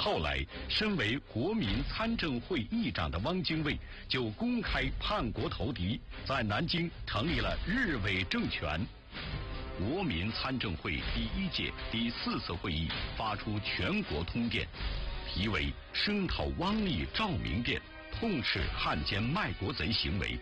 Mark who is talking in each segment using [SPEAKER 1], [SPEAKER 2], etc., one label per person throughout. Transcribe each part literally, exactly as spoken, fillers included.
[SPEAKER 1] 后来，身为国民参政会议长的汪精卫就公开叛国投敌，在南京成立了日伪政权。国民参政会第一届第四次会议发出全国通电，题为《声讨汪逆赵明电，痛斥汉奸卖国贼行为》。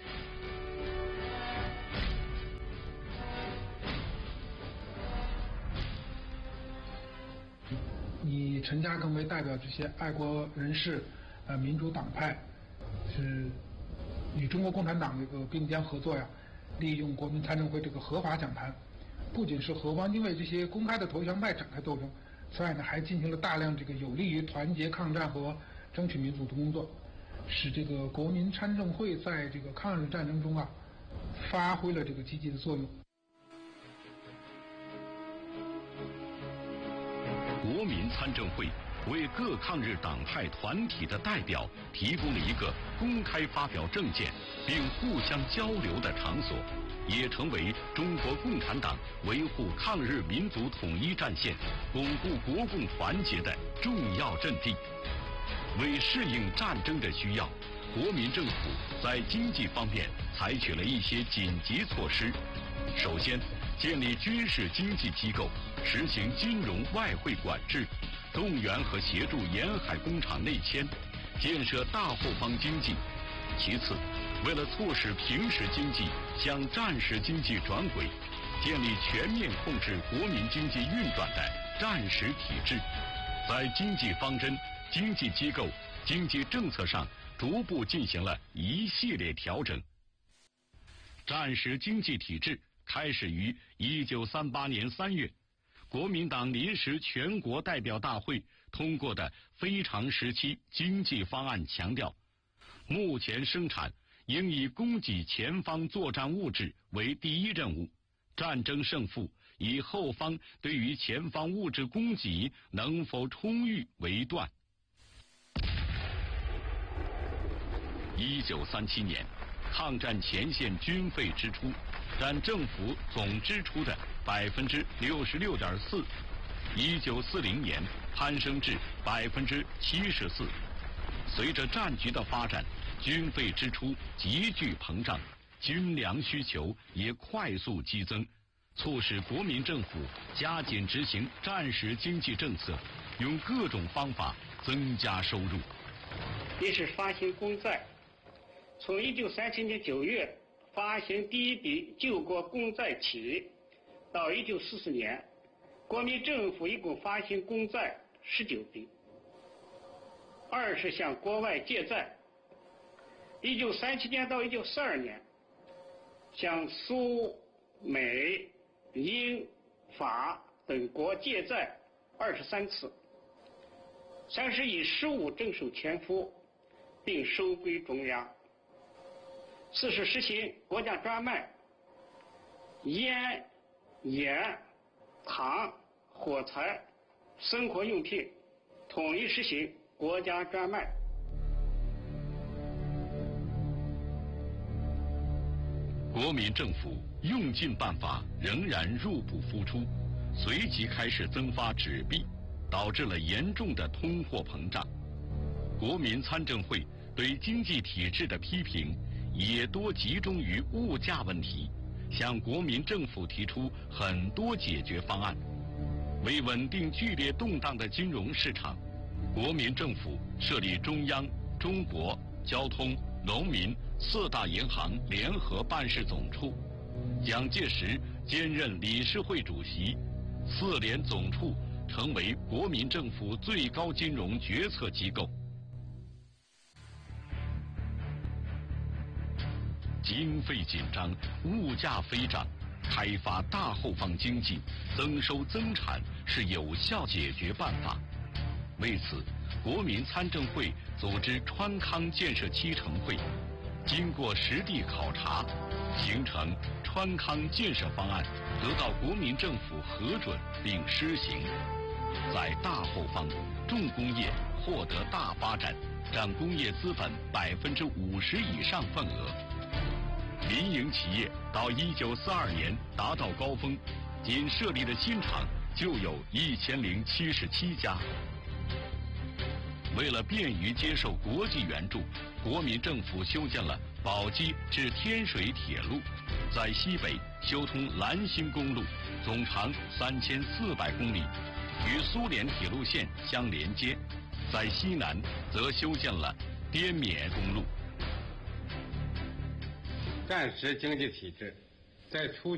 [SPEAKER 2] 以陈嘉庚为代表，这些爱国人士、呃民主党派是与中国共产党这个并肩合作呀，利用国民参政会这个合法讲坛，不仅是和汪精卫这些公开的投降派展开斗争，此外呢，还进行了大量这个有利于团结抗战和争取民主的工作，使这个国民参政会在这个抗日战争中啊，发挥了这个积极的作用。
[SPEAKER 1] 国民参政会为各抗日党派团体的代表提供了一个公开发表政见并互相交流的场所，也成为中国共产党维护抗日民族统一战线、巩固国共团结的重要阵地。为适应战争的需要，国民政府在经济方面采取了一些紧急措施。首先，建立军事经济机构，实行金融外汇管制，动员和协助沿海工厂内迁，建设大后方经济。其次，为了促使平时经济向战时经济转轨，建立全面控制国民经济运转的战时体制，在经济方针、经济机构、经济政策上逐步进行了一系列调整。战时经济体制开始于一九三八年三月，国民党临时全国代表大会通过的非常时期经济方案强调，目前生产应以供给前方作战物质为第一任务，战争胜负以后方对于前方物质供给能否充裕为断。一九三七年，抗战前线军费支出占政府总支出的百分之六十六点四，一九四零年攀升至百分之七十四。随着战局的发展，军费支出急剧膨胀，军粮需求也快速激增，促使国民政府加紧执行战时经济政策，用各种方法增加收入。
[SPEAKER 3] 一是发行公债，从一九三七年九月发行第一笔救国公债起，到一九四四年，国民政府一共发行公债十九笔。二是向国外借债，一九三七年到一九四二年，向苏、美、英、法等国借债二十三次。三是以实物征收钱赋，并收归中央。四是实行国家专卖，烟、盐、糖、火柴、生活用品统一实行国家专卖。
[SPEAKER 1] 国民政府用尽办法，仍然入不敷出，随即开始增发纸币，导致了严重的通货膨胀。国民参政会对经济体制的批评也多集中于物价问题，向国民政府提出很多解决方案。为稳定剧烈动荡的金融市场，国民政府设立中央、中国、交通、农民四大银行联合办事总处，蒋介石兼任理事会主席，四联总处成为国民政府最高金融决策机构。经费紧张，物价飞涨，开发大后方经济，增收增产是有效解决办法。为此，国民参政会组织川康建设期成会，经过实地考察，形成川康建设方案，得到国民政府核准并施行。在大后方，重工业获得大发展，占工业资本百分之五十以上份额。民营企业到一九四二年达到高峰，仅设立的新厂就有一千零七十七家。 为了便于接受国际援助，国民政府修建了宝鸡至天水铁路，在西北修通兰新公路，总长三千四百公里，与苏联铁路线相连接；在西南则修建了滇缅公路。
[SPEAKER 4] 战时经济体制在初